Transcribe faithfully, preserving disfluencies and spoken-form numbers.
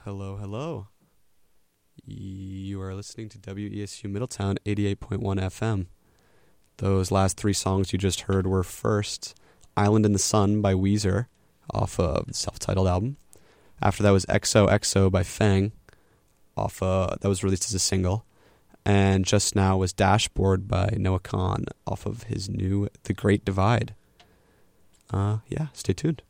Hello, hello. You are listening to W E S U Middletown eighty-eight point one F M. Those last three songs you just heard were first Island in the Sun by Weezer off of the self-titled album. After that was X O X O by Fang, off uh, that was released as a single. And just now was Dashboard by Noah Kahan off of his new The Great Divide. Uh, yeah, stay tuned.